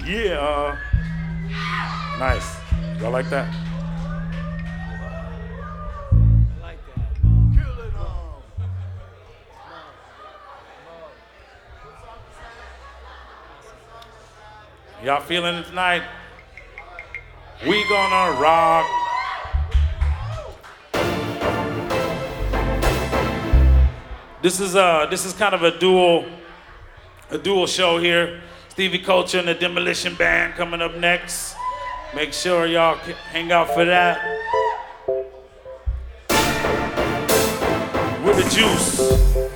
Yeah. Nice. Y'all like that? I like that. Kill it all. Y'all feeling it tonight? We gonna rock. This is kind of a dual show here. Stevie Culture and the Demolition Band coming up next. Make sure y'all hang out for that. With the juice.